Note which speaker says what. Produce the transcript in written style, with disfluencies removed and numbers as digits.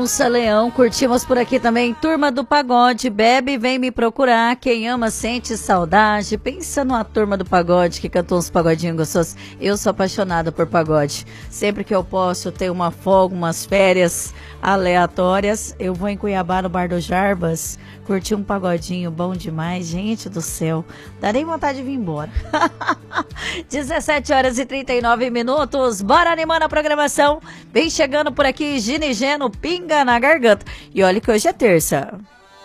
Speaker 1: Onça Leão, curtimos por aqui também. Turma do Pagode, bebe, vem me procurar. Quem ama sente saudade. Pensa numa turma do pagode que cantou uns pagodinhos gostosos. Eu sou apaixonada por pagode. Sempre que eu posso ter uma folga, umas férias aleatórias, eu vou em Cuiabá no Bar do Jarbas, curtir um pagodinho bom demais. Gente do céu, dá nem vontade de vir embora. 17 horas e 39 minutos, bora animando a programação. Vem chegando por aqui, Ginigeno, pinga na garganta. E olha que hoje é terça.